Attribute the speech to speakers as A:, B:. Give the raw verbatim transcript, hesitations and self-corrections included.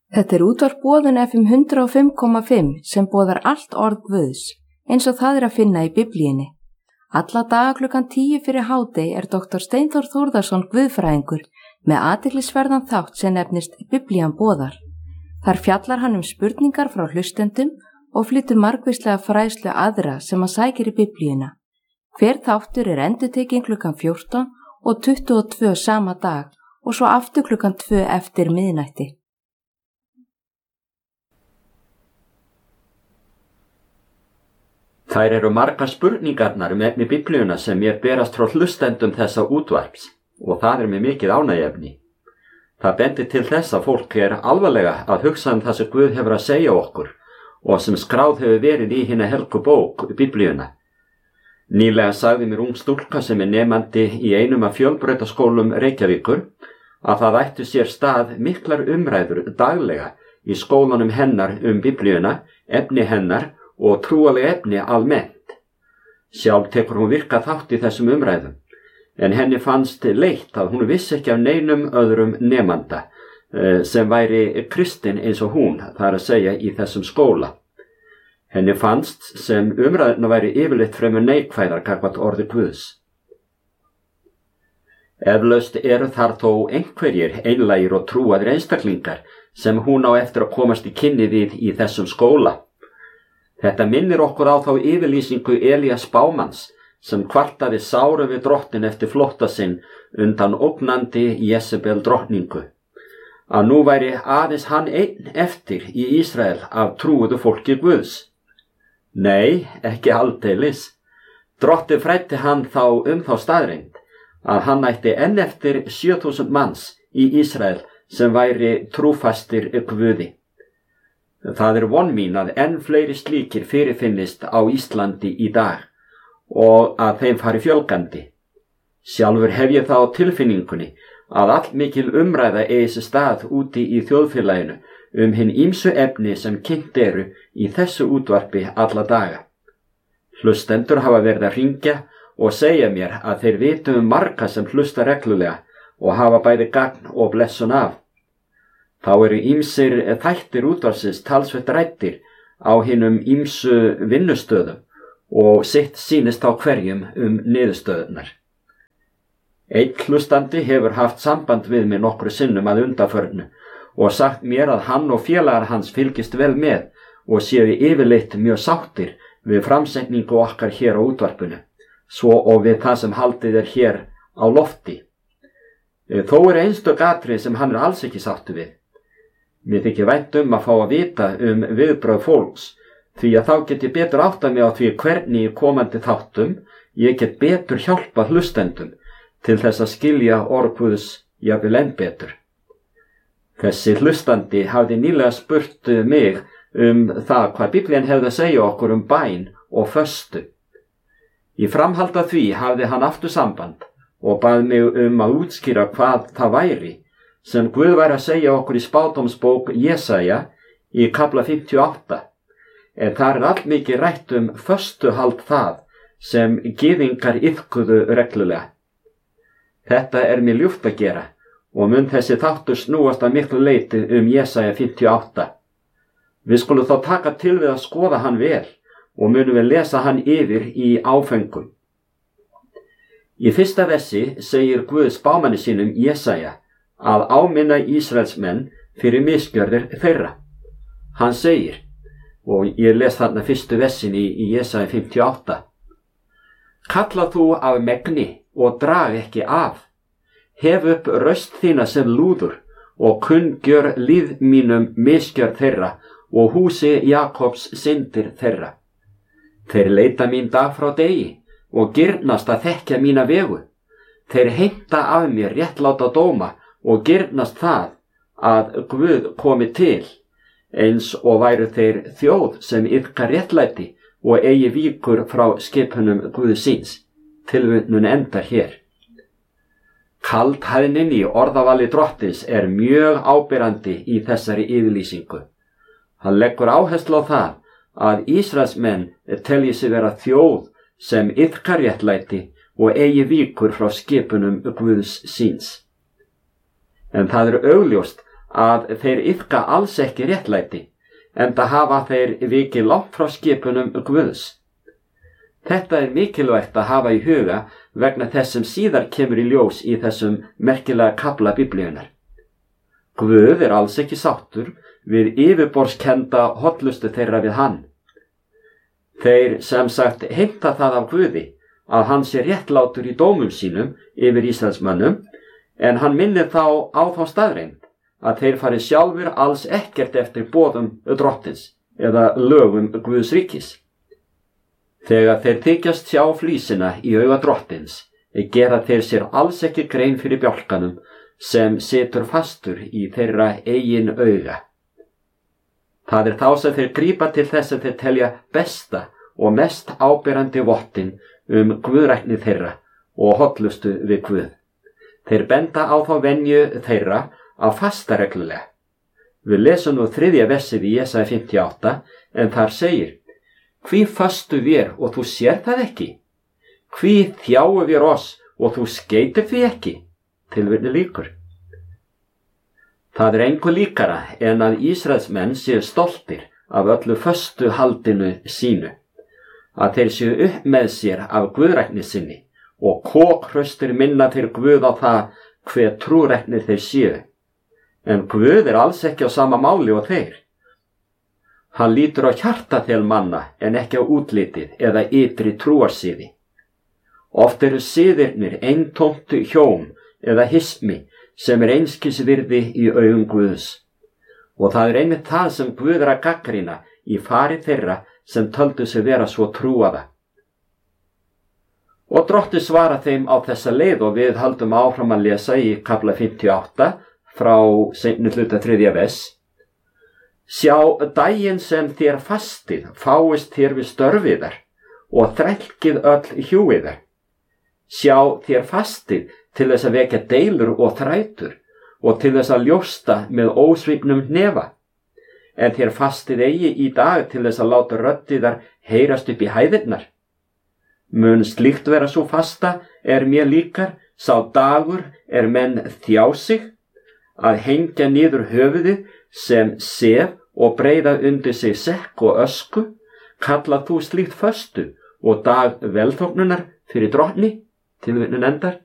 A: Þetta er útvarp Boðun F M hundrað og fimm komma fimm sem boðar allt orð Guðs, eins og það er að finna í Biblíunni. Alla daga klukkan tíu fyrir hádegi er doktor Steinþór Þórðarson guðfræðingur með athyglisverðan þátt sem nefnist Biblían boðar. Þar fjallar hann um spurningar frá hlustendum og flytur margvíslega fræðslu aðra sem hann sækir í Biblíuna. Hver þáttur er endurtekinn klukkan fjórtán og tuttugu og tvö sama dag og svo aftur klukkan tvö eftir miðnætti.
B: Þær eru margar spurningarnar um efni Biblíuna sem mér berast frá hlustendum þessa útvarps og það er mér mikið ánægjuefni. Það bendir til þess að fólk er alvarlega að hugsa um það sem Guð hefur að segja okkur og sem skráð hefur verið í hina helgu bók Biblíuna. Nýlega sagði mér ung stúlka sem er nemandi í einum af fjölbrautaskólum Reykjavíkur að það ættu sér stað miklar umræður daglega í skólanum hennar um Biblíuna, efni hennar og trúaleg efni almennt. Sjálf tekur hún virka þátt í þessum umræðum, en henni fannst leitt að hún vissi ekki af neinum öðrum nemanda sem væri kristinn eins og hún, það er að segja í þessum skóla. Henni fannst sem umræðuna væri yfirleitt fremur neikvæðar gagnvart orði Guðs. Eflaust eru þar þó einhverjir einlægir og trúaðir einstaklingar sem hún á eftir að komast í kynni við í þessum skóla. Þetta minnir okkur á þá yfirlýsingu Elías spámanns sem kvartaði sáru við drottin eftir flótta sinn undan ógnandi Jezebel drottningu. Að nú væri aðeins hann einn eftir í Ísrael af trúuðu fólki Guðs. Nei, ekki aldeilis. Drottinn fræddi hann þá um þá staðreynd að hann ætti enn eftir sjö þúsund manns í Ísrael sem væri trúfastir Guði. Það er von mín að enn fleiri slíkir fyrirfinnist á Íslandi í dag og að þeim fari fjölgandi. Sjálfur hef ég það á tilfinningunni að allmikil umræða eigi sér stað úti í þjóðfélaginu um hin ýmsu efni sem kynnt eru í þessu útvarpi alla daga. Hlustendur hafa verið að hringja og segja mér að þeir vitu um marga sem hlusta reglulega og hafa bæði gagn og blessun af. Þá eru ýmsir þættir útvarpsins talsvert ræddir á hinum ýmsu vinnustöðum og sitt sýnist á hverjum um niðurstöðunar. Einn hlustandi hefur haft samband við mig nokkru sinnum að undanförnu og sagt mér að hann og félagar hans fylgist vel með og séu yfirleitt mjög sáttir við framsetningu okkar hér á útvarpinu, svo og við það sem haldið er hér á lofti. Þó eru einstök atriði sem hann er alls ekki sáttur við. Mér þykir vænt um að fá að vita um viðbrögð fólks, því að þá get ég betur áttað mig á því hvernig í komandi þáttum ég get betur hjálpað hlustendum til þess að skilja orð Guðs jafnvel enn betur. Þessi hlustandi hafði nýlega spurt mig um það hvað Biblían hefði að segja okkur um bæn og föstu. Í framhaldi af því hafði hann aftur samband og bað mig um að útskýra hvað það væri sem Guð væri að segja okkur í spádómsbók Jesaja í kafla fimmtíu og átta, en þar er allmikið rætt um föstuhald það sem gyðingar iðkuðu reglulega. Þetta er mér ljúft að gera og mun þessi þáttur snúast að miklu leyti um Jesaja fimmtíu og átta. Við skulum þá taka til við að skoða hann vel og munum við lesa hann yfir í áföngum. Í fyrsta versi segir Guð spámanni sínum Jesaja að áminna Ísraels menn fyrir misgjörðir þeirra. Hann segir, og ég les þarna fyrstu versin í, í Jesaja fimmtíu og átta: Kalla þú af megni og drag ekki af. Hef upp röst þína sem lúður og kunngjör líð mínum misgjörð þeirra og húsi Jakobs syndir þeirra. Þeir leita mín dag frá degi og girnast að þekkja mína vegu. Þeir heimta af mér réttláta dóma og girnast það að Guð komi til, eins og væru þeir þjóð sem iðkar réttlæti og eigi víkur frá skipunum Guðs síns. Tilvitnun endar hér. Kaldhæðnin í orðavali drottins er mjög áberandi í þessari yfirlýsingu. Hann leggur áherslu á það að Ísraelsmenn telji sig vera þjóð sem iðkar réttlæti og eigi víkur frá skipunum Guðs síns. En það er augljóst að þeir iðka alls ekki réttlæti, enda hafa þeir vikið langt frá skipunum Guðs. Þetta er mikilvægt að hafa í huga vegna þess sem síðar kemur í ljós í þessum merkilega kafla Biblíunnar. Guð er alls ekki sáttur við yfirborðskennda hollustu þeirra við hann. Þeir sem sagt heimta það af Guði að hann sé réttlátur í dómum sínum yfir Ísraelsmönnum, en hann minnir þá á þá staðreynd að þeir fari sjálfur alls ekkert eftir boðum drottins eða lögum Guðs ríkis. Þegar þeir þykjast sjá flísina í auga drottins, gera þeir sér alls ekki grein fyrir bjálkanum sem situr fastur í þeirra eigin auga. Það er þá sem þeir grípa til þess að þeir telja besta og mest áberandi vottin um guðrækni þeirra og hollustu við Guð. Þeir benda á þá venju þeirra að fasta reglulega. Við lesum nú þriðja versið í Jesaja fimmtíu og átta, en þar segir: Hví fastu vér og þú sér það ekki? Hví þjáu vér oss og þú skeytir því ekki? Tilvitni lýkur. Það er engu líkara en að Ísraelsmenn séu stoltir af öllu föstu haldinu sínu, að þeir séu upp með sér af guðrækni sinni og kokhraustir minna þeir Guð á það hve trúræknir þeir séu. En Guð er alls ekki á sama máli og þeir. Hann lítur á hjartaþel manna en ekki á útlitið eða ytri trúarsíði. Oft eru siðirnir eintómt hjóm eða hismi sem er einskis virði í augum Guðs. Og það er einmitt það sem Guð er að gagnrýna í fari þeirra sem töldu sig vera svo trúaða. Og Drottinn svara þeim á þessa leið, og við höldum áfram að lesa í kafla fimmtíu og átta frá seinni hluta þriðja vers. Sjá, daginn sem þér fastið fáist þér við störfiðar og þrælkið öll hjúiðar. Sjá, þér fastið til þess að vekja deilur og þrætur og til þess að ljósta með ósvífnum hnefa. En þér fastið eigi í dag til þess að láta röddiðar heyrast upp í hæðirnar. Mun slíkt vera svo fasta er mér líkar, sá dagur er menn þjá sig, að hengja niður höfuðið sem sef og breiða undir sig sekk og ösku, kalla þú slíkt föstu og dag velþóknunar fyrir drottni, tilvitnun endar.